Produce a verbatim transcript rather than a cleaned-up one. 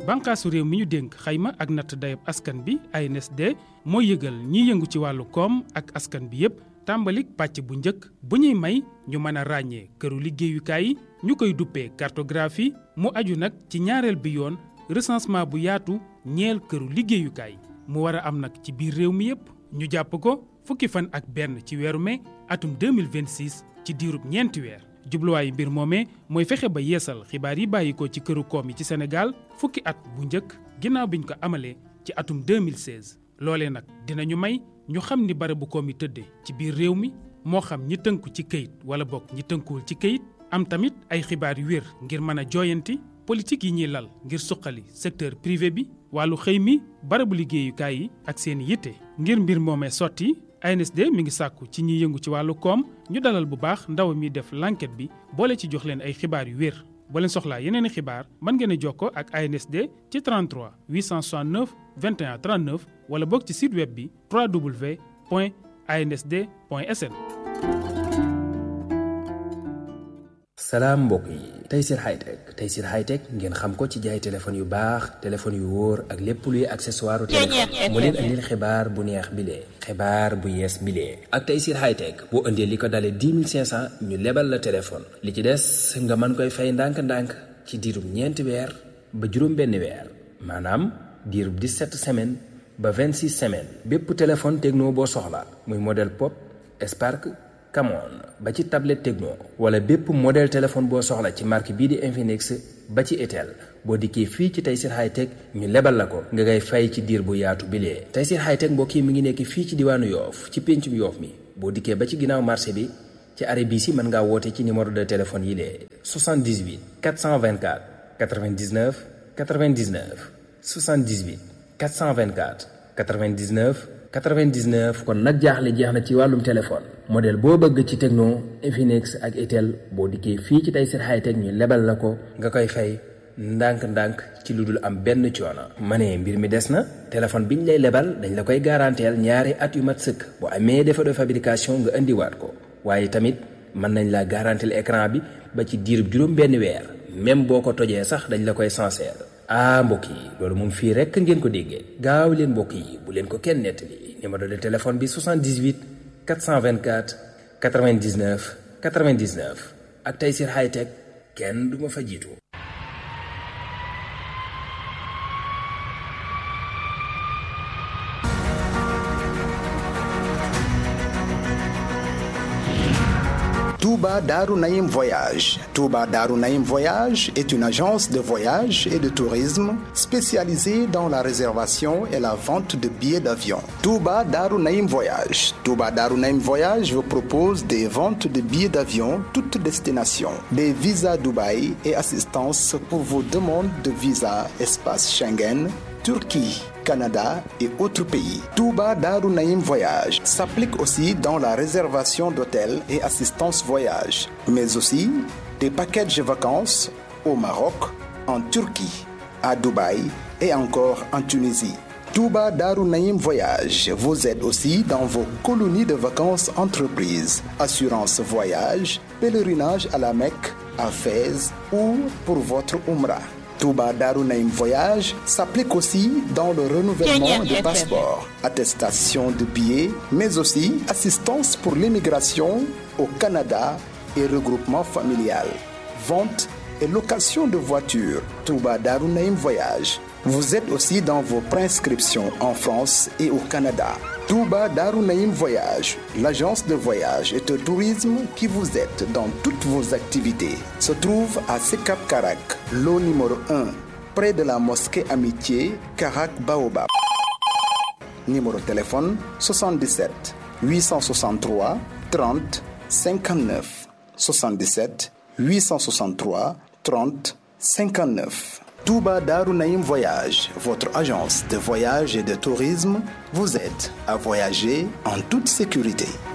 bànqaasu réew mi ñu dénk xayma ak natt dayab askan bi A N S D moo yëgal ñiy yëngu ci wàllu koom ak askan bi yépp tàmbalik pàcc bu njëkk bu ñuy may ñu mën a ràññee këru liggéeyukaay yi ñu koy duppee cartographie mu aju nag ci ñaareel bi yoon recensement bu yaatu ñeel këru liggéeyukaay mu war a am nag ci biir réew mi yépp ñu jàpp ko fukki fan ak benn ci weeru mai atum deux mille vingt-six ci diirub ñeenti weer jubluwaayu mbir moomee mooy fexe ba yeesal xibaar yi bàyyi ko ci këru koom yi ci Sénégal fukki at bu njëkk ginnaaw biñ ko amalee ci atum deux mille seize loolee nag dinañu may ñu xam ni barabu koom yi tëddee ci biir réew mi moo xam ñi tënku ci këyit wala bokk ñi tënkuwul ci këyit am tamit ay xibaar yu wér ngir mën a jooyanti politique yi ñuy lal ngir suqali secteur privé bi wàllu xëy mi barabu liggéeyukaay yi ak seen yitte ngir mbir moomee sotti A N S D mi ngi sàkku ci ñiy yëngu ci wàllu koom ñu dalal bu baax ndaw mi def l'enquête bi boole ci jox leen ay xibaar yu wér boo leen soxlaa yeneen i xibaar mën ngeen a jokkoo ak A N S D ci33 869 21 39 wala boog ci site web bi w w w point a n s d point s n. salaam mbokk yi Tayssir Hightech Tayssir Hightech ngeen xam ko ci jaay téléphone yu baax téléphone yu wóor ak lépp luy accessoire téléphone mu leen andil xibaar bu neex bilee xibaar bu yees bilee ak Tayssir Hightech boo indee li ko dalee dix mille cinq cents ñu lebal la téléphone li ci des nga mën koy fay ndànk-ndànk ci diirub ñeenti weer ba juróom benn weer maanaam diirub dix-sept semaines ba vingt-six semaines bépp téléphone Tecno boo soxla muy modèle Pop Spark Camon ba ci tablette Tecno wala bépp modèle téléphone boo soxla ci marque bii di Infinix ba ci Itel boo dikkee fii ci Tayssir Hightech ñu lebal la ko nga ngay fay ci diir bu yaatu bilee Tayssir Hightech mbokk yi mi ngi nekk fii ci diwaanu Yoof ci péncum Yoof mi boo dikkee ba ci ginnaaw marché bi ci arrêt bii si mën ngaa woote ci numéro de téléphone yi lee soixante-dix-huit quatre cent vingt-quatre quatre-vingt-dix-neuf quatre-vingt-dix-neuf soixante-dix-huit quatre cent vingt-quatre quatre-vingt-dix-neuf quatre-vingt-dix-neuf kon nag jaaxle jeex na ci wàllum téléphone modèle boo bëgg ci Tecno Infinix ak Itel boo dikkee fii ci Tayssir Hightech ñu lebal la ko nga koy fay ndànk-ndànk ci lu dul am benn coono. ma ne mbir mi des na téléphone biñ lay lebal dañ la koy garanteel ñaari at yu mat sëkk bu amee défaut de fabrication nga indiwaat ko waaye tamit mën nañ la garanteel écran bi ba ci diirub juróom benn weer même boo ko tojee sax dañ la koy sincère. ah mbokk yi loolu moom fii rekk ngeen ko déggee gaaw leen mbokk yi bu leen ko kenn nettali numéro de téléphone bi soixante-dix-huit quatre cent vingt-quatre quatre-vingt-dix-neuf quatre-vingt-dix-neuf ak Tayssir Hightech kenn du ma fa jiitu. Touba Darou Naïm Voyage. Touba Darou Naïm Voyage est une agence de voyage et de tourisme spécialisée dans la réservation et la vente de billets d'avion. Touba Darou Naïm Voyage. Touba Darou Naïm Voyage vous propose des ventes de billets d'avion toutes destinations, des visas Dubaï et assistance pour vos demandes de visa espace Schengen, Turquie, Canada et autres pays. Touba Darou Naïm Voyage s'applique aussi dans la réservation d'hôtels et assistance voyage, mais aussi des packages de vacances au Maroc, en Turquie, à Dubaï et encore en Tunisie. Touba Darou Naïm Voyage vous aide aussi dans vos colonies de vacances entreprises, assurance voyage, pèlerinage à la Mecque, à Fès ou pour votre Umrah. Touba Darou Naïm Voyage s'applique aussi dans le renouvellement de passeports, attestation de billets, mais aussi assistance pour l'immigration au Canada et regroupement familial, vente et location de voitures. Touba Darou Naïm Voyage vous aide aussi dans vos prescriptions en France et au Canada. Touba Darou Naïm Voyage, l'agence de voyage et de tourisme qui vous aide dans toutes vos activités, se trouve à Sekap Karak, lot numéro un, près de la mosquée Amitié, Karak Baobab. Numéro de téléphone soixante-dix-sept huit cent soixante-trois trente cinquante-neuf. soixante-dix-sept huit cent soixante-trois trente cinquante-neuf. Touba Darou Naïm Voyage, votre agence de voyage et de tourisme, vous aide à voyager en toute sécurité.